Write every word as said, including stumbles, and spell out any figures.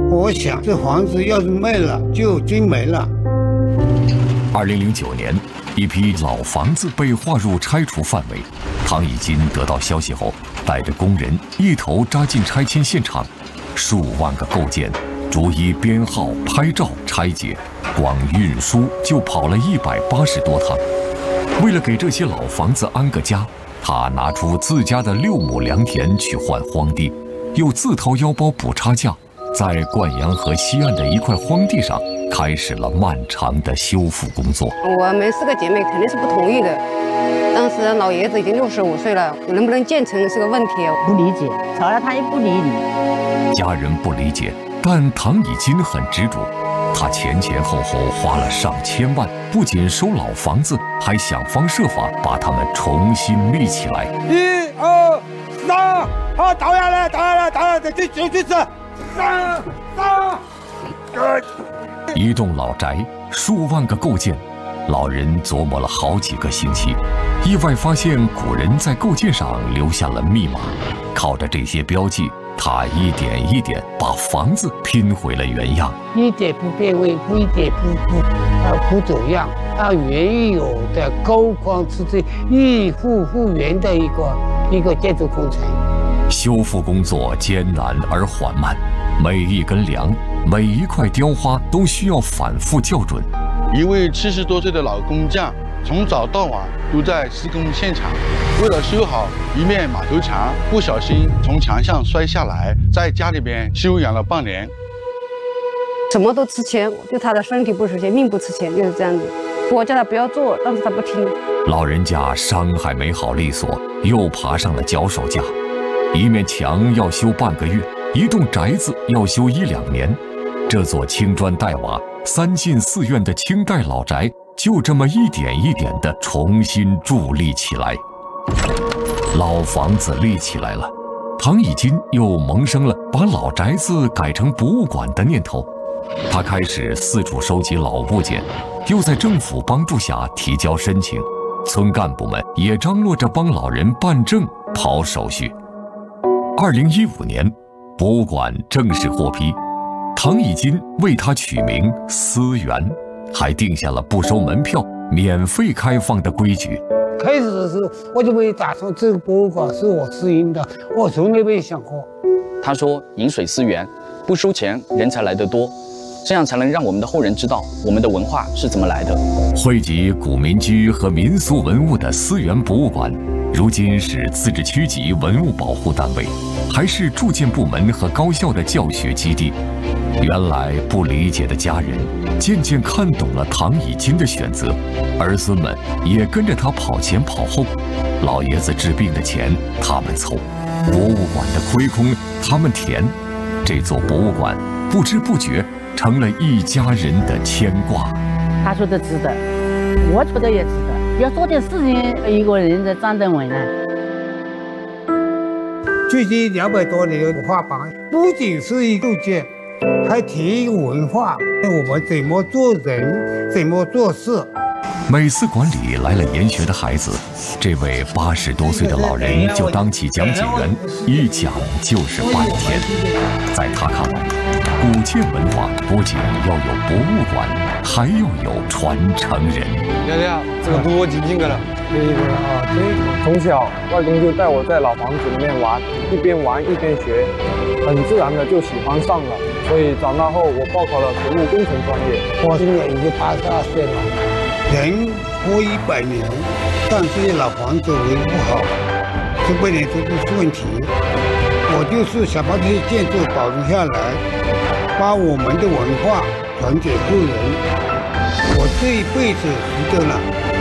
我想这房子要是卖了，就真没了。 二零零九年，一批老房子被划入拆除范围。唐以金得到消息后，带着工人一头扎进拆迁现场，数万个构件逐一编号、拍照、拆解，光运输就跑了一百八十多趟。为了给这些老房子安个家，他拿出自家的六亩良田去换荒地，又自掏腰包补差价，在灌阳河西岸的一块荒地上开始了漫长的修复工作。 我们四个姐妹肯定是不同意的，当时老爷子已经六十五岁了，能不能建成是个问题。 不理解，吵了他也不理你。 家人不理解，但唐以金很执着。他前前后后花了上千万，不仅收老房子，还想方设法把它们重新立起来。 一二三，好，倒下来，倒下来，倒下来，这这这这，三三。 一栋老宅，数万个构件，老人琢磨了好几个星期，意外发现古人在构件上留下了密码。靠着这些标记，他一点一点把房子拼回了原样， 一点不变味，不一点不不呃不走样，按原有的高光之最，一复复原的一个一个建筑工程。 修复工作艰难而缓慢，每一根梁，每一块雕花都需要反复校准。 一位七十多岁的老工匠，从早到晚都在施工现场。为了修好一面马头墙，不小心从墙上摔下来，在家里边休养了半年。 什么都吃钱，就他的身体不值钱，命不值钱，就是这样子。我叫他不要做，但是他不听。 老人家伤还没好利索，又爬上了脚手架。一面墙要修半个月，一栋宅子要修一两年。这座青砖黛瓦、三进四院的清代老宅，就这么一点一点地重新伫立起来。老房子立起来了，唐以金又萌生了把老宅子改成博物馆的念头。他开始四处收集老物件，又在政府帮助下提交申请，村干部们也张罗着帮老人办证、跑手续。二零一五年，博物馆正式获批，唐以金为它取名思源，还定下了不收门票、免费开放的规矩。 开始的时候我就没打算这个博物馆是我私营的，我从来没想过。 他说饮水思源，不收钱人才来得多，这样才能让我们的后人知道我们的文化是怎么来的。 汇集古民居和民俗文物的思源博物馆，如今是自治区级文物保护单位，还是住建部门和高校的教学基地。原来不理解的家人渐渐看懂了唐以金的选择，儿孙们也跟着他跑前跑后。老爷子治病的钱他们凑，博物馆的亏空他们填。这座博物馆不知不觉成了一家人的牵挂。 他说的值得，我觉得也值得。要做点事情，一个人在站得稳呢。 距今两百多年的文化榜，不仅是一构件，还提文化，我们怎么做人，怎么做事。 每次馆里来了研学的孩子，这位八十多岁的老人就当起讲解员，一讲就是半天。在他看来，古建文化不仅要有博物馆，还要有传承人。 亮亮，这个多精进了。 这一个啊，对，从小外公就带我在老房子里面玩，一边玩一边学，很自然的就喜欢上了。所以长大后，我报考了土木工程专业。 我今年已经八十二岁了，人活一百年，但这些老房子维护好，这百年都不是问题。我就是想把这些建筑保留下来，把我们的文化传给后人。我这一辈子值得了。